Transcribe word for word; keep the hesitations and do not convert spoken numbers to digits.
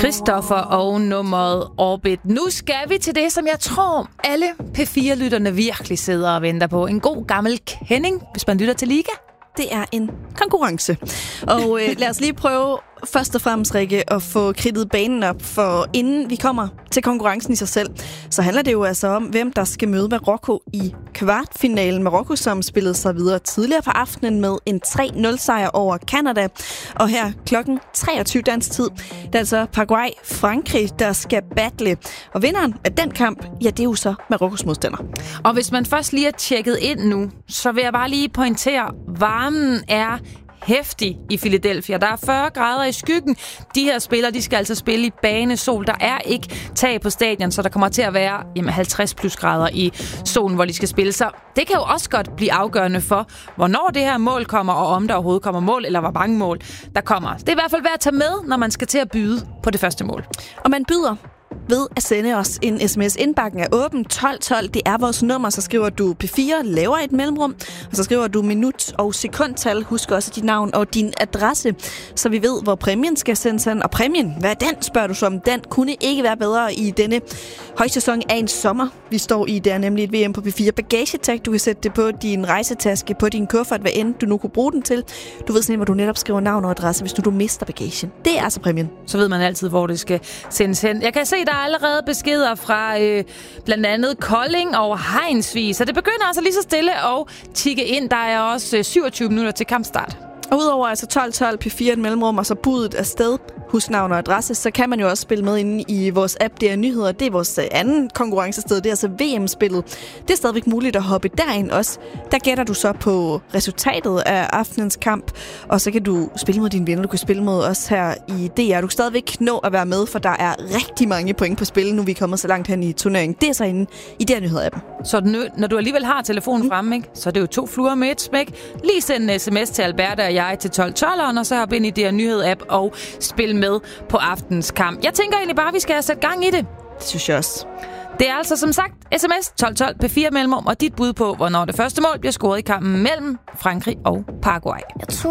Christoffer og nummeret Orbit. Nu skal vi til det, som jeg tror, alle P fire-lytterne virkelig sidder og venter på. En god gammel kending, hvis man lytter til Liga. Det er en konkurrence. Og øh, lad os lige prøve først og fremmest, Rikke, at få kridtet banen op, for inden vi kommer til konkurrencen i sig selv, så handler det jo altså om, hvem der skal møde Marokko i kvartfinalen. Marokko, som spillede sig videre tidligere på aftenen med en tre nul sejr over Canada. Og her klokken treogtyve dansk tid, det er altså Paraguay-Frankrig, der skal battle. Og vinderen af den kamp, ja, det er jo så Marokkos modstander. Og hvis man først lige er tjekket ind nu, så vil jeg bare lige pointere, varmen er heftig i Philadelphia. Der er fyrre grader i skyggen. De her spillere, de skal altså spille i banesol. Der er ikke tag på stadion, så der kommer til at være jamen, halvtreds plus grader i solen, hvor de skal spille. Så det kan jo også godt blive afgørende for, hvornår det her mål kommer, og om der overhovedet kommer mål, eller hvor mange mål der kommer. Det er i hvert fald værd at tage med, når man skal til at byde på det første mål. Og man byder ved at sende os en sms. Indbakken er åben tolv tolv. Det er vores nummer. Så skriver du P fire, laver et mellemrum, og så skriver du minut og sekundtal. Husk også dit navn og din adresse, så vi ved, hvor præmien skal sendes hen. Og præmien, hvad er den, spørger du som? Den kunne ikke være bedre i denne højsæson af en sommer. Vi står i, det er nemlig et V M på P fire bagagetag. Du kan sætte det på din rejsetaske, på din kuffert, hvad end du nu kunne bruge den til. Du ved sådan, hvor du netop skriver navn og adresse, hvis nu du mister bagagen. Det er altså præmien. Så ved man altid, hvor det skal sendes hen. Jeg kan se, der er allerede beskeder fra øh, blandt andet Kolding og Hejnsvig, så det begynder altså lige så stille at tikke ind. Der er også øh, syvogtyve minutter til kampstart. Og udover altså tolv tolv P fire et mellemrum og så budet afsted, husnavn og adresse, så kan man jo også spille med inde i vores app, det er nyheder. Det er vores anden konkurrencested, det er altså V M-spillet. Det er stadigvæk muligt at hoppe derind også. Der gætter du så på resultatet af aftenens kamp, og så kan du spille mod dine venner. Du kan spille mod os her i D R. Du kan stadigvæk nå at være med, for der er rigtig mange point på spil, nu vi er kommet så langt hen i turneringen. Det er så inde i D R Nyheder-appen. Så nu, når du alligevel har telefonen mm. fremme, ikke, så er det jo to fluer med et smæk. Lige send en sms til Alberta og jeg til tolv tolv, og så hop ind i D R Nyheder-app og spil med på aftens kamp. Jeg tænker egentlig bare, at vi skal have sat gang i det. Det synes jeg også. Det er altså som sagt sms tolv tolv P fire mellemrum og dit bud på, hvornår det første mål bliver scoret i kampen mellem Frankrig og Paraguay.